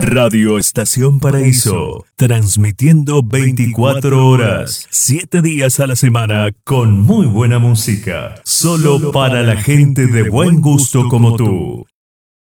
Radio Estación Paraíso, transmitiendo 24 horas, 7 días a la semana con muy buena música, solo para la gente de buen gusto como tú.